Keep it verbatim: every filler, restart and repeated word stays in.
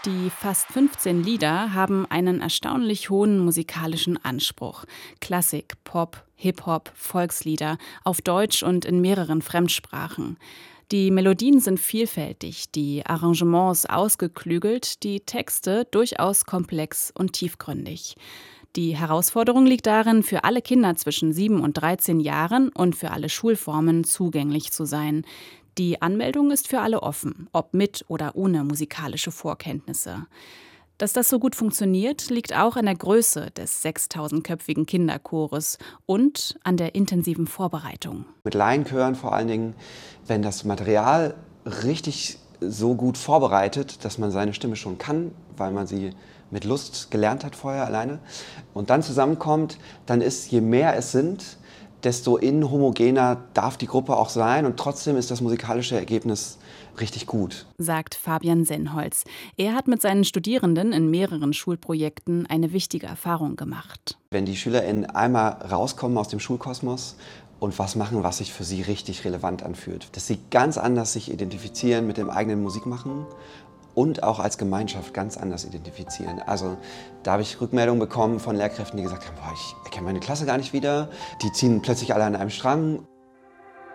Die fast fünfzehn Lieder haben einen erstaunlich hohen musikalischen Anspruch. Klassik, Pop, Hip-Hop, Volkslieder, auf Deutsch und in mehreren Fremdsprachen. Die Melodien sind vielfältig, die Arrangements ausgeklügelt, die Texte durchaus komplex und tiefgründig. Die Herausforderung liegt darin, für alle Kinder zwischen sieben und dreizehn Jahren und für alle Schulformen zugänglich zu sein. Die Anmeldung ist für alle offen, ob mit oder ohne musikalische Vorkenntnisse. Dass das so gut funktioniert, liegt auch an der Größe des sechstausendköpfigen Kinderchores und an der intensiven Vorbereitung. Mit Laienchören vor allen Dingen, wenn das Material richtig so gut vorbereitet, dass man seine Stimme schon kann, weil man sie mit Lust gelernt hat vorher alleine, und dann zusammenkommt, dann ist, je mehr es sind, desto inhomogener darf die Gruppe auch sein und trotzdem ist das musikalische Ergebnis richtig gut. Sagt Fabian Sennholz. Er hat mit seinen Studierenden in mehreren Schulprojekten eine wichtige Erfahrung gemacht. Wenn die SchülerInnen einmal rauskommen aus dem Schulkosmos und was machen, was sich für sie richtig relevant anfühlt, dass sie ganz anders sich identifizieren mit dem eigenen Musikmachen und auch als Gemeinschaft ganz anders identifizieren. Also da habe ich Rückmeldungen bekommen von Lehrkräften, die gesagt haben, boah, ich erkenne meine Klasse gar nicht wieder. Die ziehen plötzlich alle an einem Strang.